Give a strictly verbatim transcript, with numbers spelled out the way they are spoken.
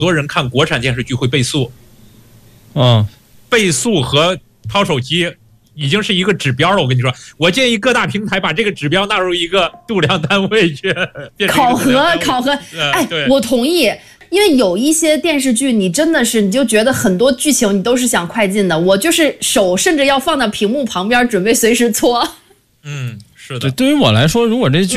多人看国产电视剧会倍速， 嗯， 倍速和掏手机已经是一个指标了。我跟你说，我建议各大平台把这个指标纳入一个度量单位去考核考核。哎，我同意。因为有一些电视剧，你真的是你就觉得很多剧情你都是想快进的，我就是手甚至要放到屏幕旁边，准备随时搓。 嗯，是的。 对，对于我来说，如果这剧